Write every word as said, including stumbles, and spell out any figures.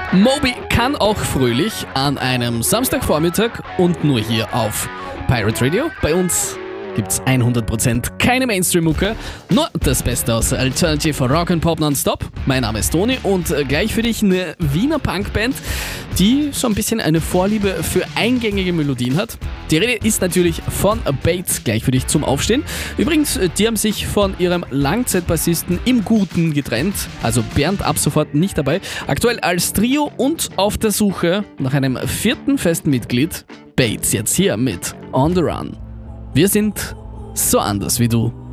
Moby kann auch fröhlich an einem Samstagvormittag und nur hier auf Pirate Radio. Bei uns gibt's hundert Prozent keine Mainstream-Mucke, nur das Beste aus Alternative Rock and Pop nonstop. Mein Name ist Toni und gleich für dich eine Wiener Punkband, die so ein bisschen eine Vorliebe für eingängige Melodien hat. Die Rede ist natürlich von Bates, gleich für dich zum Aufstehen. Übrigens, die haben sich von ihrem Langzeitbassisten im Guten getrennt, also Bernd ab sofort nicht dabei. Aktuell als Trio und auf der Suche nach einem vierten festen Mitglied. Bates jetzt hier mit On the Run. Wir sind so anders wie du.